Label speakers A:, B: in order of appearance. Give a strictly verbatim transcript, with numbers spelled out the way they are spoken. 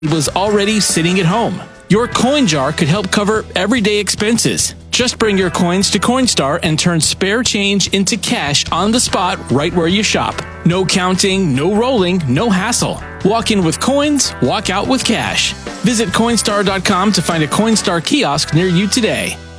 A: was already sitting at home. Your coin jar could help cover everyday expenses. Just bring your coins to Coinstar and turn spare change into cash on the spot right where you shop. No counting, no rolling, no hassle. Walk in with coins, walk out with cash. Visit Coinstar dot com to find a Coinstar kiosk near you today.